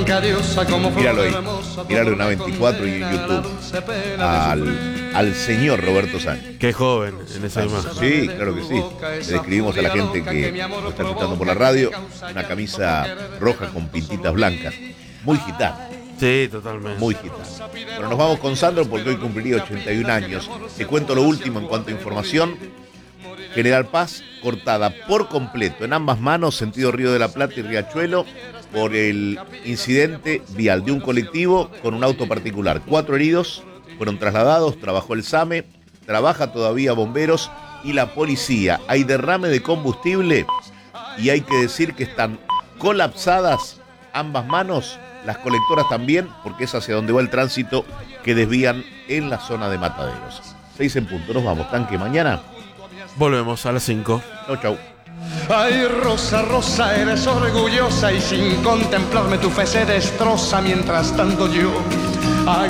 blanca diosa como Míralo ahí, míralo en A24 y en YouTube al señor Roberto Sánchez. Qué joven en esa imagen. Sí, claro que sí. Le describimos a la gente que lo está escuchando por la radio una camisa roja con pintitas blancas. Muy gitano. Sí, totalmente. Muy gitano. Bueno, nos vamos con Sandro porque hoy cumpliría 81 años. Te cuento lo último en cuanto a información. General Paz cortada por completo en ambas manos, sentido Río de la Plata y Riachuelo, por el incidente vial de un colectivo con un auto particular. 4 heridos fueron trasladados, trabajó el SAME, trabaja todavía bomberos y la policía. Hay derrame de combustible y hay que decir que están colapsadas ambas manos, las colectoras también, porque es hacia donde va el tránsito que desvían en la zona de Mataderos. 6 en punto, nos vamos, tanque, mañana. Volvemos a las 5. Chau, chau. Ay, Rosa, Rosa, eres orgullosa y sin contemplarme tu fe se destroza mientras tanto yo